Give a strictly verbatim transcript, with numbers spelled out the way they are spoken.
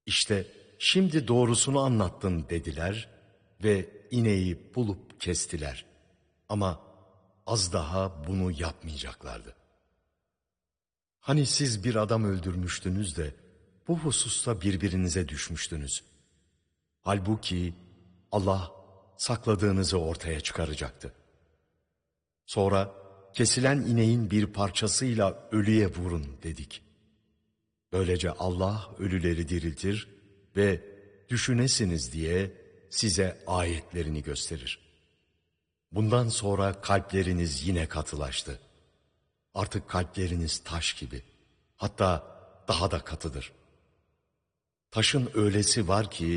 İşte şimdi doğrusunu anlattın dediler ve ineği bulup kestiler. Ama az daha bunu yapmayacaklardı. Hani siz bir adam öldürmüştünüz de bu hususta birbirinize düşmüştünüz. Halbuki Allah sakladığınızı ortaya çıkaracaktı. Sonra kesilen ineğin bir parçasıyla ölüye vurun dedik. Böylece Allah ölüleri diriltir ve düşünesiniz diye size ayetlerini gösterir. Bundan sonra kalpleriniz yine katılaştı. Artık kalpleriniz taş gibi, hatta daha da katıdır. Taşın öylesi var ki